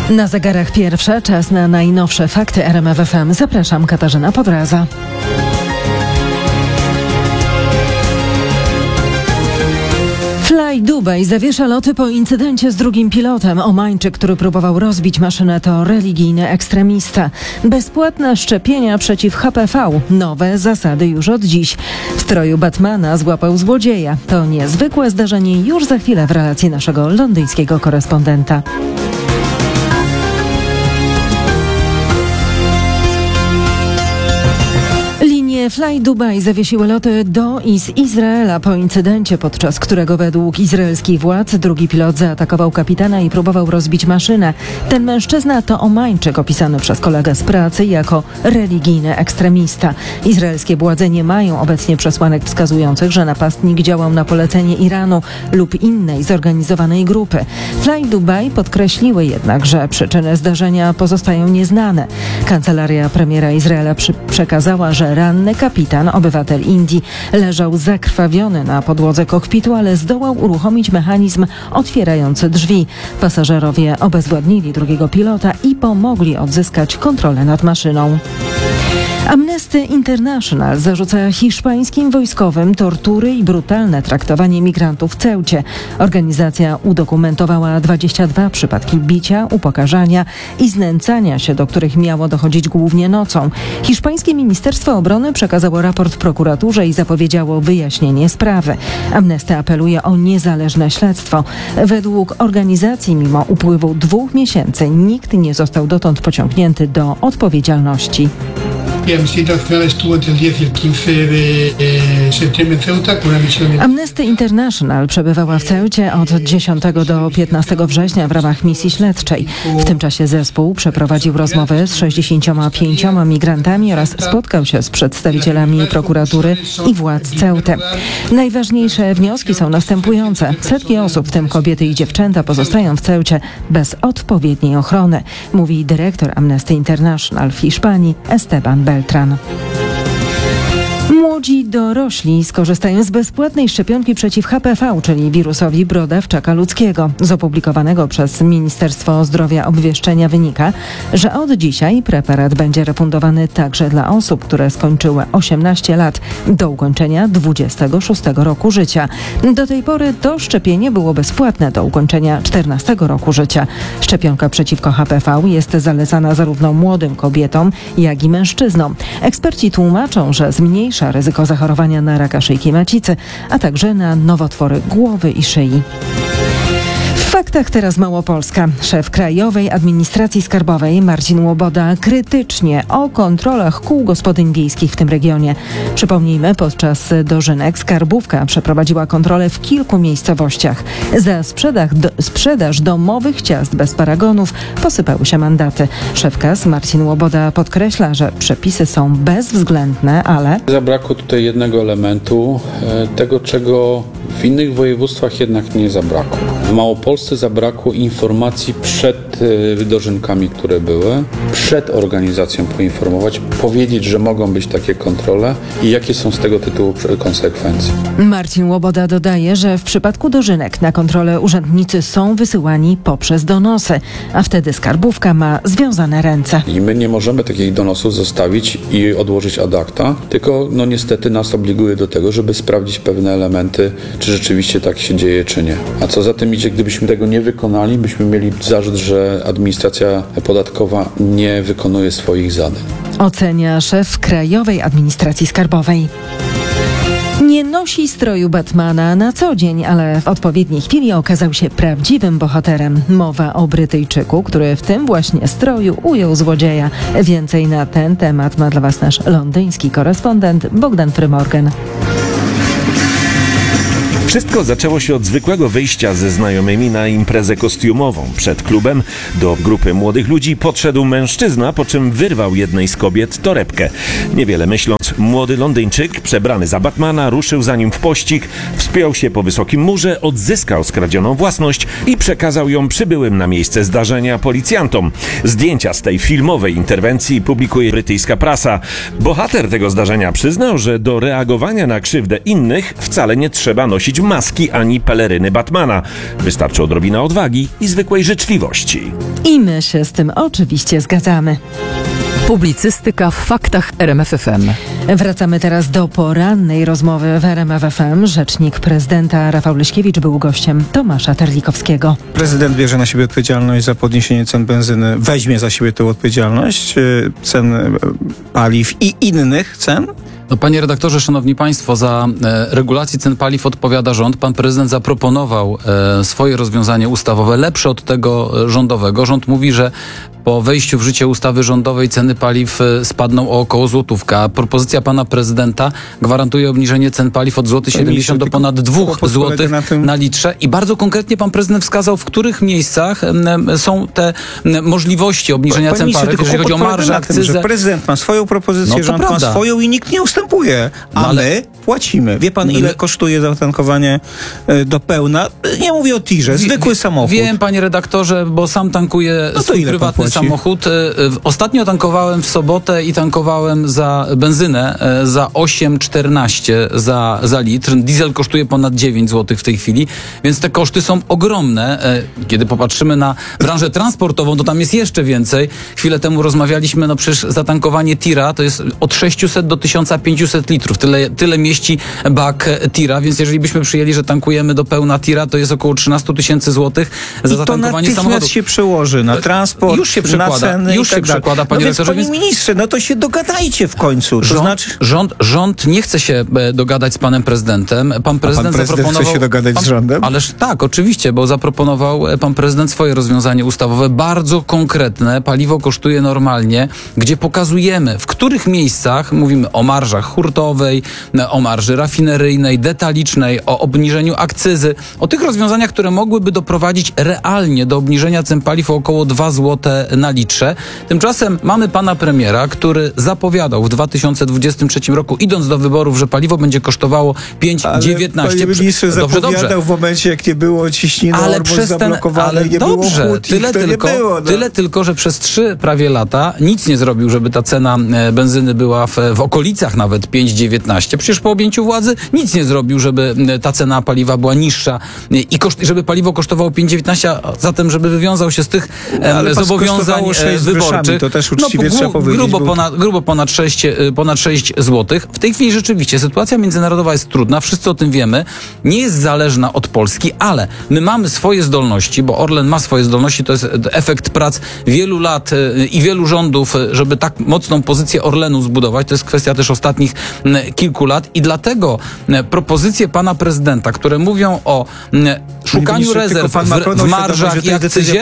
Na zegarach pierwsza, czas na najnowsze fakty RMF FM. Zapraszam, Katarzyna Podraza. Fly Dubai zawiesza loty po incydencie z drugim pilotem. Omańczyk, który próbował rozbić maszynę, to religijny ekstremista. Bezpłatne szczepienia przeciw HPV. Nowe zasady już od dziś. W stroju Batmana złapał złodzieja. To niezwykłe zdarzenie już za chwilę w relacji naszego londyńskiego korespondenta. Fly Dubai zawiesiły loty do i z Izraela po incydencie, podczas którego według izraelskich władz drugi pilot zaatakował kapitana i próbował rozbić maszynę. Ten mężczyzna to Omańczyk, opisany przez kolegę z pracy jako religijny ekstremista. Izraelskie władze nie mają obecnie przesłanek wskazujących, że napastnik działał na polecenie Iranu lub innej zorganizowanej grupy. Fly Dubai podkreśliły jednak, że przyczyny zdarzenia pozostają nieznane. Kancelaria premiera Izraela przekazała, że ranny kapitan, obywatel Indii, leżał zakrwawiony na podłodze kokpitu, ale zdołał uruchomić mechanizm otwierający drzwi. Pasażerowie obezwładnili drugiego pilota i pomogli odzyskać kontrolę nad maszyną. Amnesty International zarzuca hiszpańskim wojskowym tortury i brutalne traktowanie migrantów w Ceucie. Organizacja udokumentowała 22 przypadki bicia, upokarzania i znęcania się, do których miało dochodzić głównie nocą. Hiszpańskie Ministerstwo Obrony przekazało raport prokuraturze i zapowiedziało wyjaśnienie sprawy. Amnesty apeluje o niezależne śledztwo. Według organizacji, mimo upływu 2 miesięcy, nikt nie został dotąd pociągnięty do odpowiedzialności. Amnesty International przebywała w Ceucie od 10 do 15 września w ramach misji śledczej. W tym czasie zespół przeprowadził rozmowy z 65 migrantami oraz spotkał się z przedstawicielami prokuratury i władz Ceuty. Najważniejsze wnioski są następujące. Setki osób, w tym kobiety i dziewczęta, pozostają w Ceucie bez odpowiedniej ochrony, mówi dyrektor Amnesty International w Hiszpanii Esteban Beltran. Młodzi dorośli skorzystają z bezpłatnej szczepionki przeciw HPV, czyli wirusowi brodawczaka ludzkiego. Z opublikowanego przez Ministerstwo Zdrowia obwieszczenia wynika, że od dzisiaj preparat będzie refundowany także dla osób, które skończyły 18 lat do ukończenia 26 roku życia. Do tej pory to szczepienie było bezpłatne do ukończenia 14 roku życia. Szczepionka przeciwko HPV jest zalecana zarówno młodym kobietom, jak i mężczyznom. Eksperci tłumaczą, że zmniejsza ryzyko zachorowania na raka szyjki macicy, a także na nowotwory głowy i szyi. W faktach teraz Małopolska. Szef Krajowej Administracji Skarbowej Marcin Łoboda krytycznie o kontrolach kół gospodyń wiejskich w tym regionie. Przypomnijmy, podczas dożynek skarbówka przeprowadziła kontrolę w kilku miejscowościach. Za sprzedaż domowych ciast bez paragonów posypały się mandaty. Szef KAS Marcin Łoboda podkreśla, że przepisy są bezwzględne, ale zabrakło tutaj jednego elementu, tego czego w innych województwach jednak nie zabrakło. W Małopolsce zabrakło informacji przed dożynkami, które były, przed organizacją poinformować, powiedzieć, że mogą być takie kontrole i jakie są z tego tytułu konsekwencje. Marcin Łoboda dodaje, że w przypadku dożynek na kontrolę urzędnicy są wysyłani poprzez donosy, a wtedy skarbówka ma związane ręce. I my nie możemy takich donosów zostawić i odłożyć ad acta, tylko niestety nas obliguje do tego, żeby sprawdzić pewne elementy, czy rzeczywiście tak się dzieje, czy nie. A co za tym idzie, gdybyśmy tego nie wykonali, byśmy mieli zarzut, że administracja podatkowa nie wykonuje swoich zadań. Ocenia szef Krajowej Administracji Skarbowej. Nie nosi stroju Batmana na co dzień, ale w odpowiedniej chwili okazał się prawdziwym bohaterem. Mowa o Brytyjczyku, który w tym właśnie stroju ujął złodzieja. Więcej na ten temat ma dla Was nasz londyński korespondent Bogdan Frymorgan. Wszystko zaczęło się od zwykłego wyjścia ze znajomymi na imprezę kostiumową. Przed klubem do grupy młodych ludzi podszedł mężczyzna, po czym wyrwał jednej z kobiet torebkę. Niewiele myśląc, młody Londyńczyk, przebrany za Batmana, ruszył za nim w pościg, wspiął się po wysokim murze, odzyskał skradzioną własność i przekazał ją przybyłym na miejsce zdarzenia policjantom. Zdjęcia z tej filmowej interwencji publikuje brytyjska prasa. Bohater tego zdarzenia przyznał, że do reagowania na krzywdę innych wcale nie trzeba nosić nosić maski ani peleryny Batmana. Wystarczy odrobina odwagi i zwykłej życzliwości. I my się z tym oczywiście zgadzamy. Publicystyka w faktach RMF FM. Wracamy teraz do porannej rozmowy w RMF FM. Rzecznik prezydenta Rafał Leśkiewicz był gościem Tomasza Terlikowskiego. Prezydent bierze na siebie odpowiedzialność za podniesienie cen benzyny, weźmie za siebie tę odpowiedzialność, cen paliw i innych cen. No, panie redaktorze, szanowni państwo, za regulację cen paliw odpowiada rząd. Pan prezydent zaproponował swoje rozwiązanie ustawowe, lepsze od tego rządowego. Rząd mówi, że po wejściu w życie ustawy rządowej ceny paliw spadną o około złotówkę. A propozycja pana prezydenta gwarantuje obniżenie cen paliw od złoty 70 do ponad 2 zł na litrze. I bardzo konkretnie pan prezydent wskazał, w których miejscach są te możliwości obniżenia cen paliw, jeżeli chodzi o marżę, akcyzę. Prezydent ma swoją propozycję, rząd ma swoją i nikt nie ustępuje. A my płacimy. Wie pan, ile kosztuje zatankowanie do pełna? Nie mówię o tirze, zwykły samochód. Wiem, panie redaktorze, bo sam tankuję swój prywatny samochód. Ostatnio tankowałem w sobotę i tankowałem za benzynę za 8,14 za litr. Diesel kosztuje ponad 9 zł w tej chwili, więc te koszty są ogromne. Kiedy popatrzymy na branżę transportową, to tam jest jeszcze więcej. Chwilę temu rozmawialiśmy, no przecież zatankowanie tira to jest od 600 do 1500 litrów. Tyle mieści bak tira, więc jeżeli byśmy przyjęli, że tankujemy do pełna tira, to jest około 13 000 złotych za zatankowanie samochodu. To się przełoży na transport, już się przekłada, przekłada, panie redaktorze. Panie ministrze, no to się dogadajcie w końcu. Rząd nie chce się dogadać z panem prezydentem. Pan prezydent zaproponował... chce się dogadać z rządem? Ależ tak, oczywiście, bo zaproponował pan prezydent swoje rozwiązanie ustawowe, bardzo konkretne. Paliwo kosztuje normalnie, gdzie pokazujemy, w których miejscach mówimy o marżach hurtowej, o marży rafineryjnej, detalicznej, o obniżeniu akcyzy, o tych rozwiązaniach, które mogłyby doprowadzić realnie do obniżenia cen paliw o około 2 zł na litrze. Tymczasem mamy pana premiera, który zapowiadał w 2023 roku, idąc do wyborów, że paliwo będzie kosztowało 5,19. Panie ministrze, zapowiadał w momencie, jak nie było ciśniny, zablokowane, nie było hut, tyle tylko, że przez 3 prawie lata nic nie zrobił, żeby ta cena benzyny była w okolicach nawet 5,19. Przecież po objęciu władzy nic nie zrobił, żeby ta cena paliwa była niższa i żeby paliwo kosztowało 5,19, a zatem, żeby wywiązał się z tych zobowiązań wyborczych. To też uczciwie trzeba powiedzieć. Grubo ponad 6 zł. W tej chwili rzeczywiście sytuacja międzynarodowa jest trudna, wszyscy o tym wiemy. Nie jest zależna od Polski, ale my mamy swoje zdolności, bo Orlen ma swoje zdolności, to jest efekt prac wielu lat i wielu rządów, żeby tak mocną pozycję Orlenu zbudować. To jest kwestia też ostatnich kilku lat i dlatego propozycje pana prezydenta, które mówią o szukaniu rezerw w marżach i akcyzie,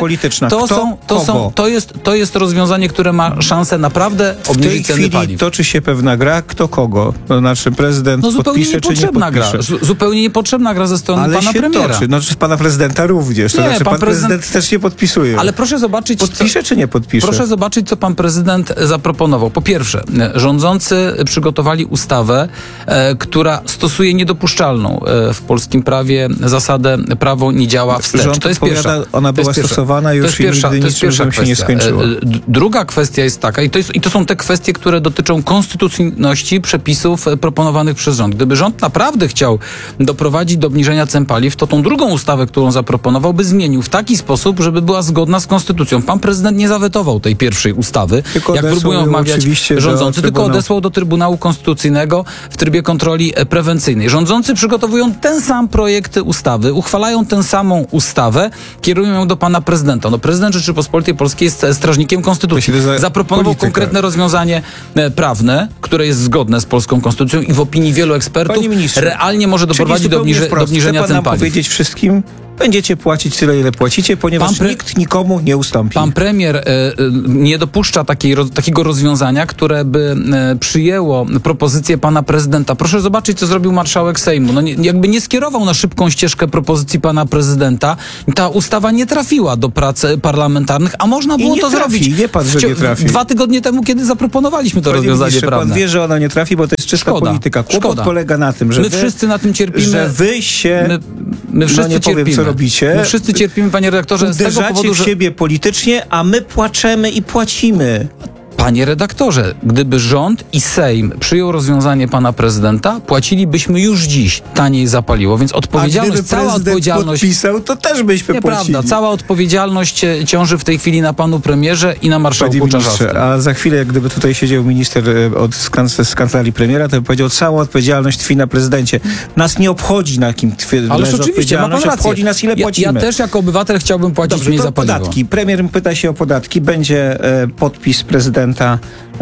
to jest rozwiązanie, które ma szansę naprawdę obniżyć ceny paliw. W tej chwili toczy się pewna gra, kto kogo. To znaczy prezydent podpisze czy nie podpisze. Zupełnie niepotrzebna gra ze strony pana premiera. Toczy. No, z pana prezydenta również. To znaczy pan prezydent też nie podpisuje. Ale proszę zobaczyć... Podpisze czy nie podpisze? Proszę zobaczyć, co pan prezydent zaproponował. Po pierwsze, rządzący przygotowali ustawę, która stosuje niedopuszczalną w polskim prawie zasadę prawo nie działa wstecz. To jest pierwsza. Ona była stosowana już i nigdy niczym się nie skończyło. Druga kwestia jest taka, i to są te kwestie, które dotyczą konstytucyjności przepisów proponowanych przez rząd. Gdyby rząd naprawdę chciał doprowadzić do obniżenia cen paliw, to tą drugą ustawę, którą zaproponował, by zmienił w taki sposób, żeby była zgodna z konstytucją. Pan prezydent nie zawetował tej pierwszej ustawy, jak próbują wmawiać rządzący, tylko odesłał do Trybunału Konstytucyjnego w trybie kontroli prewencyjnej. Rządzący przygotowują ten sam projekt ustawy, uchwalają tę samą ustawę, kierują ją do pana prezydenta. No, prezydent Rzeczypospolitej Polskiej jest strażnikiem konstytucji. Zaproponował konkretne rozwiązanie prawne, które jest zgodne z polską konstytucją i w opinii wielu ekspertów realnie może doprowadzić do obniżenia cen paliw. Powiedzieć wszystkim, będziecie płacić tyle, ile płacicie, ponieważ nikt nikomu nie ustąpi. Pan premier nie dopuszcza takiego rozwiązania, które by przyjęło propozycję pana prezydenta. Proszę zobaczyć, co zrobił marszałek Sejmu. No jakby nie skierował na szybką ścieżkę propozycji pana prezydenta. Ta ustawa nie trafiła do prac parlamentarnych, a można było to zrobić. Nie patrz, że nie trafi. 2 tygodnie temu, kiedy zaproponowaliśmy to rozwiązanie prawne. Pan wie, że ona nie trafi, bo to jest czysta polityka. Kłopot polega na tym, że my wszyscy na tym cierpimy. Że wy się... My wszyscy cierpimy. Co robicie. My wszyscy cierpimy, panie redaktorze, z tego powodu, w siebie politycznie, a my płaczemy i płacimy. Panie redaktorze, gdyby rząd i Sejm przyjął rozwiązanie pana prezydenta, płacilibyśmy już dziś taniej za paliwo, więc odpowiedzialność, cała odpowiedzialność... podpisał, to też byśmy płacili. Nieprawda, cała odpowiedzialność ciąży w tej chwili na panu premierze i na marszałku Czarzastym. A za chwilę, jak gdyby tutaj siedział minister z kancelarii premiera, to by powiedział, cała odpowiedzialność tkwi na prezydencie. Nas nie obchodzi, na kim leży odpowiedzialność, obchodzi nas, ile płacimy. Ja też jako obywatel chciałbym płacić mniej za paliwo. Podatki. Premier pyta się o podatki. Będzie podpis prezydenta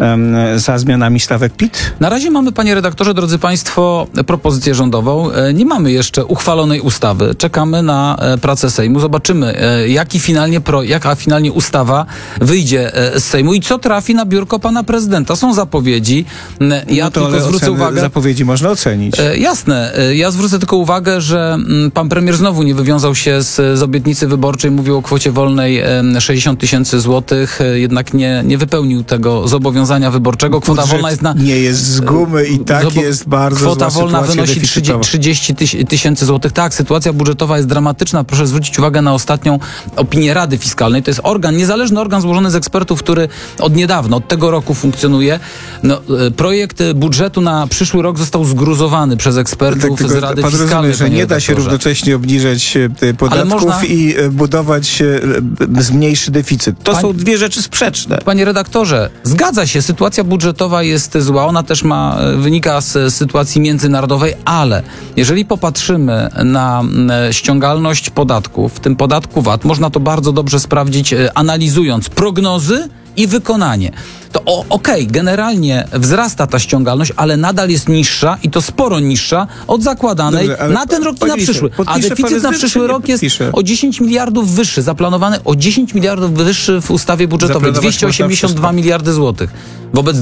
za zmianami stawek PIT? Na razie mamy, panie redaktorze, drodzy państwo, propozycję rządową. Nie mamy jeszcze uchwalonej ustawy. Czekamy na pracę Sejmu. Zobaczymy, jaka finalnie ustawa wyjdzie z Sejmu i co trafi na biurko pana prezydenta. Są zapowiedzi. Ja tylko zwrócę uwagę... Zapowiedzi można ocenić. Jasne. Ja zwrócę tylko uwagę, że pan premier znowu nie wywiązał się z obietnicy wyborczej. Mówił o kwocie wolnej 60 000 złotych. Jednak nie wypełnił tego zobowiązania wyborczego. Kwota wolna jest nie jest z gumy i tak jest bardzo kwota zła wolna wynosi deficytowa. 30 000 złotych. Tak, sytuacja budżetowa jest dramatyczna. Proszę zwrócić uwagę na ostatnią opinię Rady Fiskalnej. To jest niezależny organ złożony z ekspertów, który od niedawna, od tego roku funkcjonuje. Projekt budżetu na przyszły rok został zgruzowany przez ekspertów z Rady Fiskalnej. Rozumie, że nie da się równocześnie obniżać podatków i budować mniejszy deficyt. To są dwie rzeczy sprzeczne. Panie redaktorze, zgadza się, sytuacja budżetowa jest zła, ona też wynika z sytuacji międzynarodowej, ale jeżeli popatrzymy na ściągalność podatków, w tym podatku VAT, można to bardzo dobrze sprawdzić, analizując prognozy i wykonanie. To okej, generalnie wzrasta ta ściągalność, ale nadal jest niższa i to sporo niższa od zakładanej na ten rok i na przyszły. A deficyt na przyszły rok jest o 10 miliardów wyższy, zaplanowany o 10 miliardów wyższy w ustawie budżetowej, 282 miliardy złotych. Wobec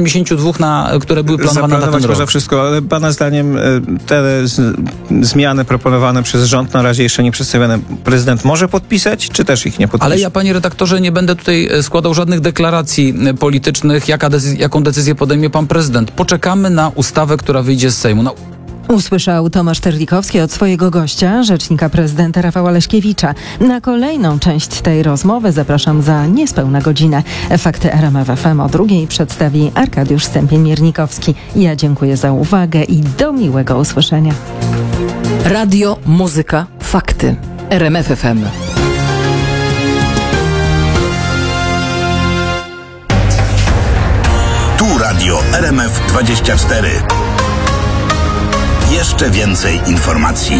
272, które były planowane na ten rok. Można wszystko, ale pana zdaniem te zmiany proponowane przez rząd, na razie jeszcze nie przedstawione, prezydent może podpisać, czy też ich nie podpisze? Ale ja, panie redaktorze, nie będę tutaj składał żadnych deklaracji politycznych, jaką decyzję podejmie pan prezydent. Poczekamy na ustawę, która wyjdzie z Sejmu. Usłyszał Tomasz Terlikowski od swojego gościa, rzecznika prezydenta Rafała Leśkiewicza. Na kolejną część tej rozmowy zapraszam za niespełna godzinę. Fakty RMF FM o 2:00 przedstawi Arkadiusz Stępień-Miernikowski. Ja dziękuję za uwagę i do miłego usłyszenia. Radio, muzyka, fakty. RMF FM. Tu radio RMF 24. Jeszcze więcej informacji.